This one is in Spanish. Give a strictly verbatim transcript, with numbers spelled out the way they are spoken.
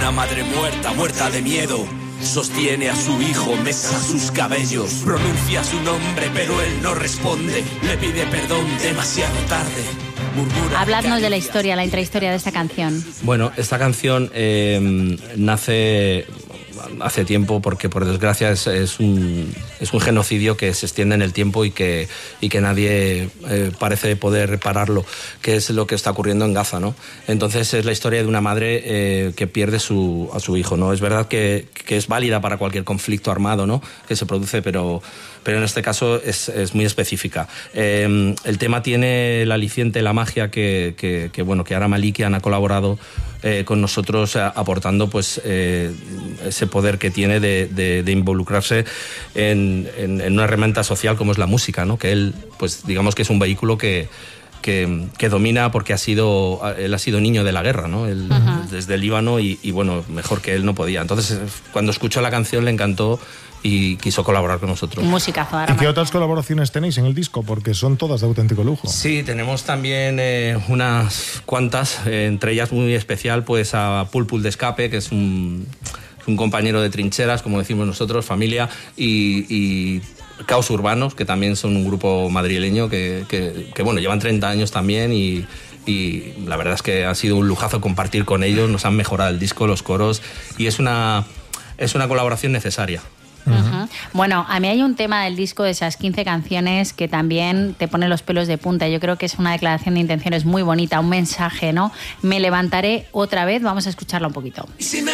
Una madre muerta, muerta de miedo, sostiene a su hijo, mesa sus cabellos, pronuncia su nombre, pero él no responde, le pide perdón demasiado tarde. Murmura. Habladnos de la historia, la intrahistoria de esta canción. Bueno, esta canción eh, nace hace tiempo porque, por desgracia, es, es, un, es un genocidio que se extiende en el tiempo y que, y que nadie eh, parece poder repararlo, que es lo que está ocurriendo en Gaza, ¿no? Entonces es la historia de una madre eh, que pierde su, a su hijo, ¿no? Es verdad que, que es válida para cualquier conflicto armado, ¿no?, que se produce, pero, pero en este caso es, es muy específica. Eh, el tema tiene el aliciente, la magia que, que, que, bueno, que Ara Malikian ha colaborado eh, con nosotros, a, aportando pues eh, ese poder que tiene de, de, de involucrarse en, en, en una herramienta social como es la música, ¿no? Que él, pues digamos que es un vehículo que, que, que domina porque ha sido, él ha sido niño de la guerra, ¿no? Él, uh-huh. Desde el Líbano y, y bueno, mejor que él no podía. Entonces, cuando escuchó la canción le encantó y quiso colaborar con nosotros. Musicazo. ¿Y qué otras colaboraciones tenéis en el disco? Porque son todas de auténtico lujo. Sí, tenemos también eh, unas cuantas, eh, entre ellas muy especial, pues a Pulpul de Escape, que es un, un compañero de trincheras, como decimos nosotros, familia, y, y Caos Urbanos, que también son un grupo madrileño que, que, que bueno, llevan treinta años también y... y la verdad es que ha sido un lujazo compartir con ellos, nos han mejorado el disco, los coros, y es una, es una colaboración necesaria. Uh-huh. Bueno, a mí hay un tema del disco de esas quince canciones que también te pone los pelos de punta. Yo creo que es una declaración de intenciones muy bonita, un mensaje, ¿no? Me levantaré otra vez, vamos a escucharla un poquito. Si me